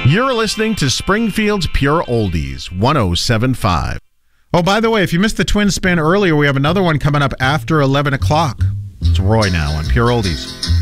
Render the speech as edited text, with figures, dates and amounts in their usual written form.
You're listening to Springfield's Pure Oldies, 107.5. Oh, by the way, if you missed the Twin Spin earlier, we have another one coming up after 11 o'clock. It's Roy now on Pure Oldies.